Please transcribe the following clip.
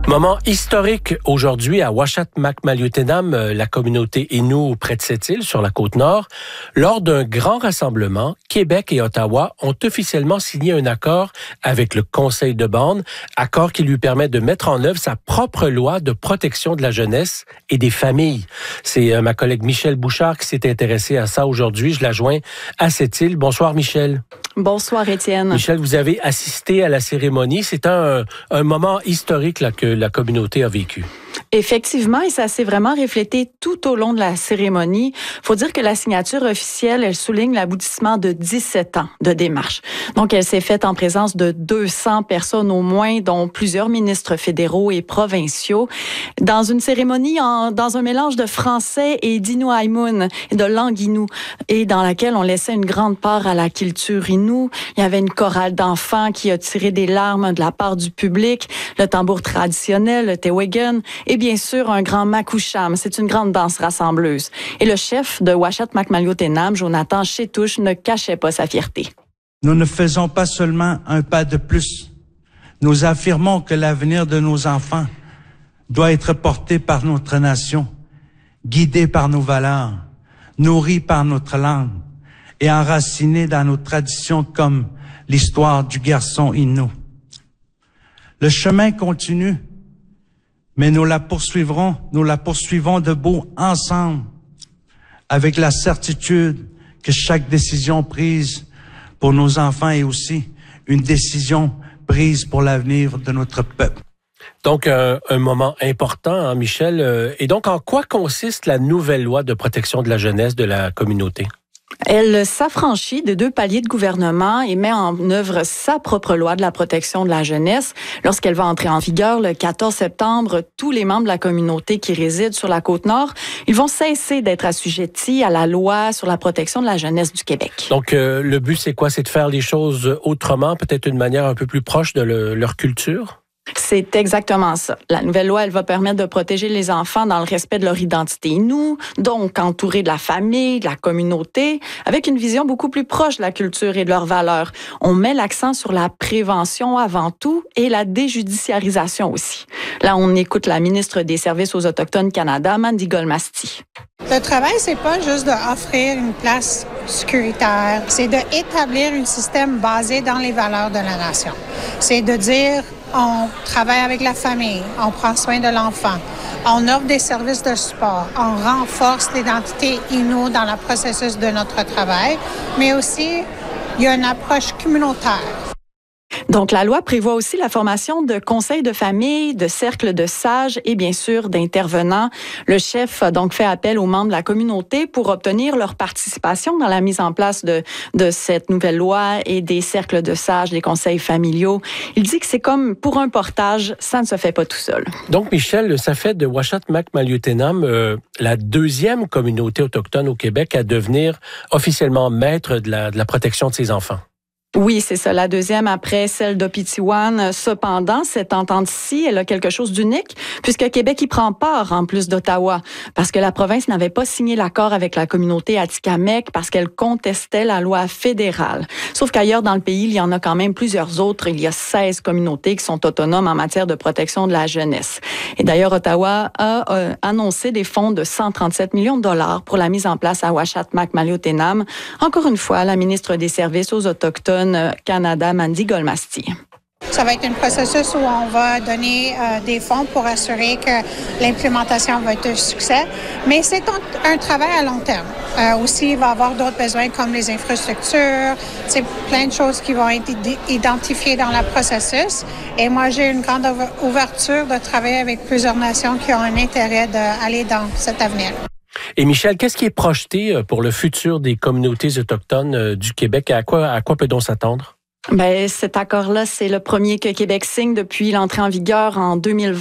Moment historique aujourd'hui à Ouachat-Macmalieu-Tenam, la communauté Innu près de cette île sur la côte nord. Lors d'un grand rassemblement, Québec et Ottawa ont officiellement signé un accord avec le Conseil de bande, accord qui lui permet de mettre en œuvre sa propre loi de protection de la jeunesse et des familles. C'est ma collègue Michèle Bouchard qui s'est intéressée à ça aujourd'hui. Je la joins à cette île. Bonsoir Michèle. Bonsoir Étienne. Michèle, vous avez assisté à la cérémonie. C'est un moment historique là, que la communauté a vécu. Effectivement, et ça s'est vraiment reflété tout au long de la cérémonie. Faut dire que la signature officielle, elle souligne l'aboutissement de 17 ans de démarche. Donc, elle s'est faite en présence de 200 personnes au moins, dont plusieurs ministres fédéraux et provinciaux, dans une cérémonie dans un mélange de français et d'Inuaimun, de langue Innu, et dans laquelle on laissait une grande part à la culture Innu. Il y avait une chorale d'enfants qui a tiré des larmes de la part du public, le tambour traditionnel, le tewegan, et bien sûr un grand makoucham. C'est une grande danse rassembleuse. Et le chef de Ouachat-Macmalieu-Tenam, Jonathan Chétouche, ne cachait pas sa fierté. Nous ne faisons pas seulement un pas de plus. Nous affirmons que l'avenir de nos enfants doit être porté par notre nation, guidé par nos valeurs, nourri par notre langue et enraciné dans nos traditions comme l'histoire du garçon Innu. Le chemin continue, mais nous la poursuivons debout ensemble, avec la certitude que chaque décision prise pour nos enfants est aussi une décision prise pour l'avenir de notre peuple. Donc, un moment important, hein, Michèle. Et donc, en quoi consiste la nouvelle loi de protection de la jeunesse de la communauté? Elle s'affranchit de 2 paliers de gouvernement et met en œuvre sa propre loi de la protection de la jeunesse. Lorsqu'elle va entrer en vigueur le 14 septembre, tous les membres de la communauté qui résident sur la Côte-Nord, ils vont cesser d'être assujettis à la loi sur la protection de la jeunesse du Québec. Donc, le but, c'est quoi? C'est de faire les choses autrement, peut-être d'une manière un peu plus proche de leur culture? C'est exactement ça. La nouvelle loi, elle va permettre de protéger les enfants dans le respect de leur identité Innu, donc entourés de la famille, de la communauté, avec une vision beaucoup plus proche de la culture et de leurs valeurs. On met l'accent sur la prévention avant tout et la déjudiciarisation aussi. Là, on écoute la ministre des Services aux Autochtones Canada, Mandy Golmasti. Le travail, c'est pas juste d'offrir une place sécuritaire, c'est d'établir un système basé dans les valeurs de la nation. C'est de dire, on travaille avec la famille, on prend soin de l'enfant, on offre des services de support, on renforce l'identité Innu dans le processus de notre travail, mais aussi, il y a une approche communautaire. Donc, la loi prévoit aussi la formation de conseils de famille, de cercles de sages et bien sûr d'intervenants. Le chef a donc fait appel aux membres de la communauté pour obtenir leur participation dans la mise en place de cette nouvelle loi et des cercles de sages, des conseils familiaux. Il dit que c'est comme pour un portage, ça ne se fait pas tout seul. Donc, Michèle, ça fait de Ouachat-Macmalieu-Tenam la 2e communauté autochtone au Québec à devenir officiellement maître de la protection de ses enfants. Oui, c'est ça, la 2e après celle d'Opitiwan. Cependant, cette entente-ci, elle a quelque chose d'unique puisque Québec y prend part en plus d'Ottawa parce que la province n'avait pas signé l'accord avec la communauté Atikamekw parce qu'elle contestait la loi fédérale. Sauf qu'ailleurs dans le pays, il y en a quand même plusieurs autres. Il y a 16 communautés qui sont autonomes en matière de protection de la jeunesse. Et d'ailleurs, Ottawa a annoncé des fonds de 137 millions de dollars pour la mise en place à Ouachat-Macmalieu-Tenam. Encore une fois, la ministre des Services aux Autochtones Canada, Mandy Golmasti. Ça va être un processus où on va donner des fonds pour assurer que l'implémentation va être un succès, mais c'est un travail à long terme. Aussi, il va y avoir d'autres besoins comme les infrastructures, c'est plein de choses qui vont être identifiées dans le processus. Et moi, j'ai une grande ouverture de travailler avec plusieurs nations qui ont un intérêt d'aller dans cet avenir. Et Michèle, qu'est-ce qui est projeté pour le futur des communautés autochtones du Québec? À quoi peut-on s'attendre? Cet accord-là, c'est le premier que Québec signe depuis l'entrée en vigueur en 2020.